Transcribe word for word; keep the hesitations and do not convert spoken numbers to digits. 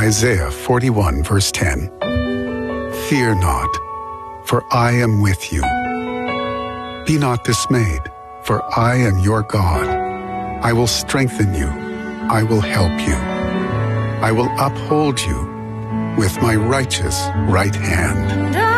Isaiah forty-one, verse ten. Fear not, for I am with you. Be not dismayed, for I am your God. I will strengthen you. I will help you. I will uphold you with my righteous right hand.